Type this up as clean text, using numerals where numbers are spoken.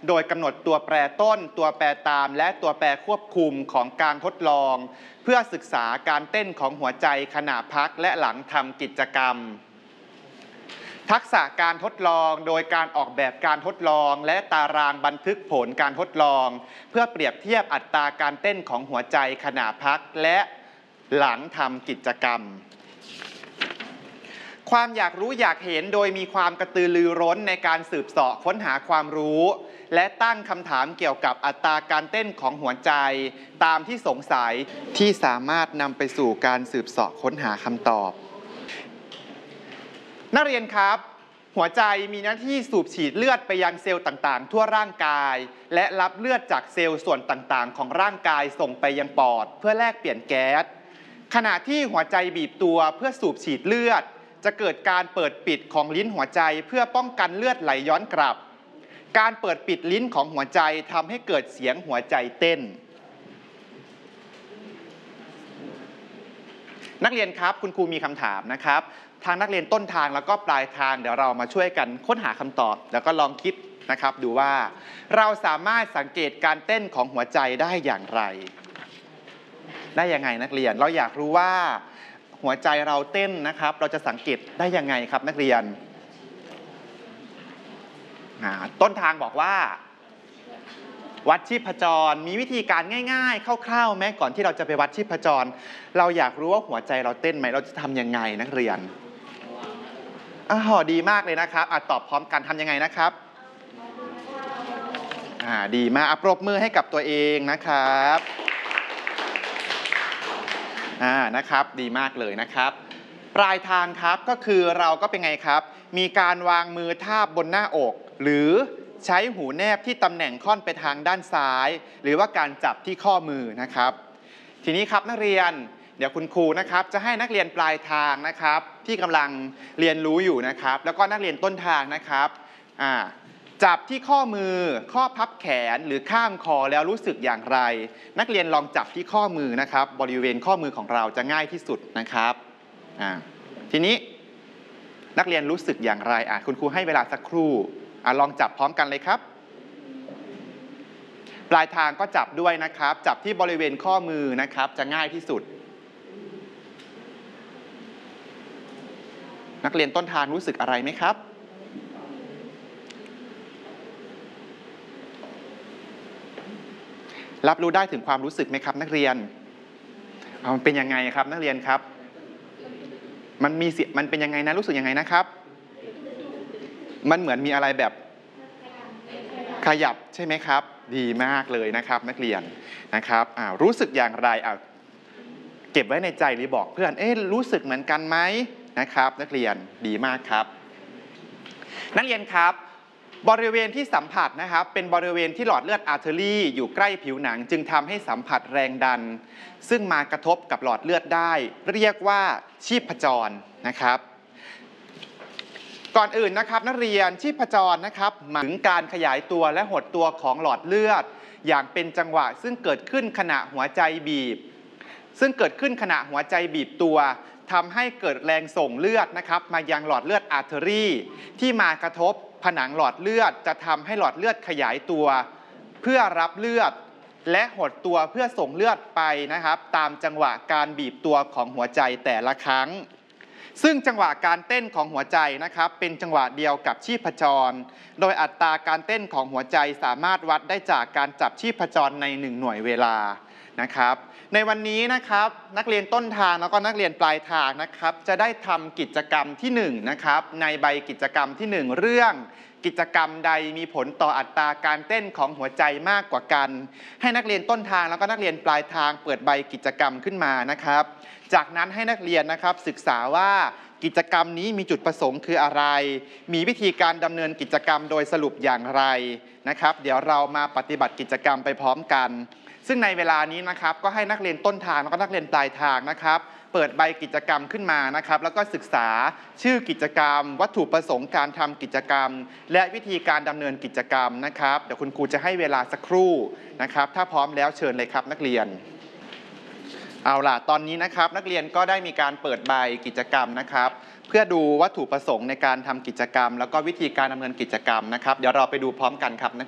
โดยกำหนดตัวแปรต้นตัวแปรตามและตัวแปรควบคุมของการทดลองเพื่อศึกษาการเต้นของหัวใจขณะพักและหลังทำกิจกรรมทักษะการทดลองโดยการออกแบบการทดลองและตารางบันทึกผลการทดลองเพื่อเปรียบเทียบอัตราการเต้นของหัวใจขณะพักและหลังทำกิจกรรมความอยากรู้อยากเห็นโดยมีความกระตือรือร้นในการสืบเสาะค้นหาความรู้และตั้งคำถามเกี่ยวกับอัตราการเต้นของหัวใจตามที่สงสัยที่สามารถนำไปสู่การสืบเสาะค้นหาคำตอบนักเรียนครับหัวใจมีหน้าที่สูบฉีดเลือดไปยังเซลล์ต่างๆทั่วร่างกายและรับเลือดจากเซลล์ส่วนต่างๆของร่างกายส่งไปยังปอดเพื่อแลกเปลี่ยนแก๊สขณะที่หัวใจบีบตัวเพื่อสูบฉีดเลือดจะเกิดการเปิดปิดของลิ้นหัวใจเพื่อป้องกันเลือดไหลย้อนกลับการเปิดปิดลิ้นของหัวใจทำให้เกิดเสียงหัวใจเต้นนักเรียนครับคุณครูมีคำถามนะครับทางนักเรียนต้นทางแล้วก็ปลายทางเดี๋ยวเรามาช่วยกันค้นหาคำตอบแล้วก็ลองคิดนะครับดูว่าเราสามารถสังเกตการเต้นของหัวใจได้อย่างไรได้ยังไงนักเรียนเราอยากรู้ว่าหัวใจเราเต้นนะครับเราจะสังเกตได้ยังไงครับนักเรียนต้นทางบอกว่าวัดชีพจรมีวิธีการง่ายๆคร่าวๆแม้ก่อนที่เราจะไปวัดชีพจรเราอยากรู้ว่าหัวใจเราเต้นไหมเราจะทำยังไงนักเรียนดีมากเลยนะครับตอบพร้อมกันทำยังไงนะครับดีมากปรบมือให้กับตัวเองนะครับนะครับดีมากเลยนะครับปลายทางครับก็คือเราก็เป็นไงครับมีการวางมือทาบบนหน้าอกหรือใช้หูแนบที่ตำแหน่งค่อนไปทางด้านซ้ายหรือว่าการจับที่ข้อมือนะครับทีนี้ครับนักเรียนเดี๋ยวคุณครูนะครับจะให้นักเรียนปลายทางนะครับที่กำลังเรียนรู้อยู่นะครับแล้วก็นักเรียนต้นทางนะครับจับที่ข้อมือข้อพับแขนหรือข้างคอแล้วรู้สึกอย่างไรนักเรียนลองจับที่ข้อมือนะครับบริเวณข้อมือของเราจะง่ายที่สุดนะครับทีนี้นักเรียนรู้สึกอย่างไรคุณครูให้เวลาสักครู่ลองจับพร้อมกันเลยครับปลายทางก็จับด้วยนะครับจับที่บริเวณข้อมือนะครับจะง่ายที่สุดนักเรียนต้นทางรู้สึกอะไรไหมครับรับรู้ได้ถึงความรู้สึกไหมครับนักเรียนมันเป็นยังไงครับนักเรียนครับมันเป็นยังไงนะรู้สึกยังไงนะครับมันเหมือนมีอะไรแบบขยับใช่ไหมครับดีมากเลยนะครับนักเรียนนะครับรู้สึกอย่างไรเก็บไว้ในใจหรือบอกเพื่อนรู้สึกเหมือนกันไหมนะครับนักเรียนดีมากครับนักเรียนครับบริเวณที่สัมผัสนะครับเป็นบริเวณที่หลอดเลือดอาร์เทอรี่อยู่ใกล้ผิวหนังจึงทำให้สัมผัสแรงดันซึ่งมากระทบกับหลอดเลือดได้เรียกว่าชีพจรนะครับก่อนอื่นนะครับนักเรียนชีพจรนะครับหมายถึงการขยายตัวและหดตัวของหลอดเลือดอย่างเป็นจังหวะซึ่งเกิดขึ้นขณะหัวใจบีบตัวทำให้เกิดแรงส่งเลือดนะครับมายังหลอดเลือดอาร์เทอรี่ที่มากระทบผนังหลอดเลือดจะทำให้หลอดเลือดขยายตัวเพื่อรับเลือดและหดตัวเพื่อส่งเลือดไปนะครับตามจังหวะการบีบตัวของหัวใจแต่ละครั้งซึ่งจังหวะการเต้นของหัวใจนะครับเป็นจังหวะเดียวกับชีพจรโดยอัตราการเต้นของหัวใจสามารถวัดได้จากการจับชีพจรใน1หน่วยเวลานะครับในวันนี้นะครับนักเรียนต้นทางแล้วก็นักเรียนปลายทางนะครับจะได้ทำกิจกรรมที่1นะครับในใบกิจกรรมที่1เรื่องกิจกรรมใดมีผลต่ออัตราการเต้นของหัวใจมากกว่ากันให้นักเรียนต้นทางแล้วก็นักเรียนปลายทางเปิดใบกิจกรรมขึ้นมานะครับจากนั้นให้นักเรียนนะครับศึกษาว่ากิจกรรมนี้มีจุดประสงค์คืออะไรมีวิธีการดำเนินกิจกรรมโดยสรุปอย่างไรนะครับเดี๋ยวเรามาปฏิบัติกิจกรรมไปพร้อมกันซึ่งในเวลานี้นะครับก็ให้นักเรียนต้นทางแล้วก็นักเรียนปลายทางนะครับเปิดใบกิจกรรมขึ้นมานะครับแล้วก็ศึกษาชื่อกิจกรรมวัตถุประสงค์การทำกิจกรรมและวิธีการดำเนินกิจกรรมนะครับเดี๋ยวคุณครูจะให้เวลาสักครู่นะครับถ้าพร้อมแล้วเชิญเลยครับนักเรียนเอาล่ะตอนนี้นะครับนักเรียนก็ได้มีการเปิดใบกิจกรรมนะครับเพื่อดูวัตถุประสงค์ในการทำกิจกรรมแล้วก็วิธีการดำเนินกิจกรรมนะครับเดี๋ยวเราไปดูพร้อมกันครับ